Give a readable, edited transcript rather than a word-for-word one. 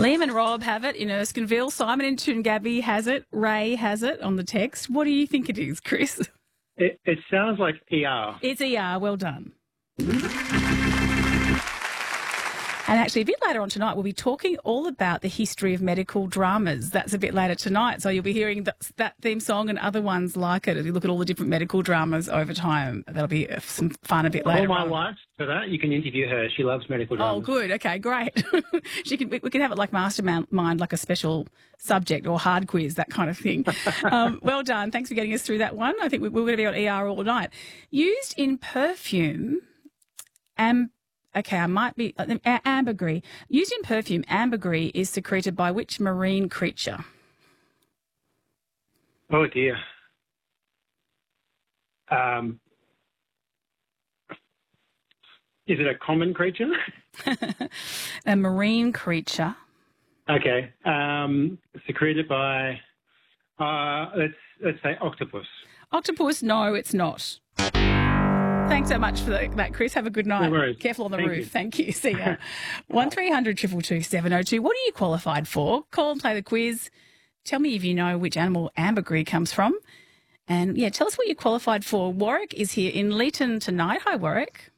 Liam and Rob have it in Erskineville. Simon in Toongabbie has it. Ray has it on the text. What do you think it is, Chris? It sounds like ER. It's ER. Well done. And actually, a bit later on tonight, we'll be talking all about the history of medical dramas. That's a bit later tonight. So you'll be hearing that theme song and other ones like it as you look at all the different medical dramas over time. That'll be some fun a bit later All my on. wife for that. You can interview her. She loves medical dramas. Oh, good. Okay, great. We can have it like mastermind, like a special subject or hard quiz, that kind of thing. Well done. Thanks for getting us through that one. I think we're going to be on ER all night. Used in perfume, ambergris. Used in perfume, ambergris is secreted by which marine creature? Oh, dear. Is it a common creature? A marine creature. Okay. Secreted by, let's say octopus. Octopus, no, it's not. Thanks so much for that, Chris. Have a good night. No worries. Careful on the Thank roof. you. Thank you. See ya. 1300 222 702. What are you qualified for? Call and play the quiz. Tell me if you know which animal ambergris comes from. And, yeah, tell us what you're qualified for. Warwick is here in Leeton tonight. Hi, Warwick.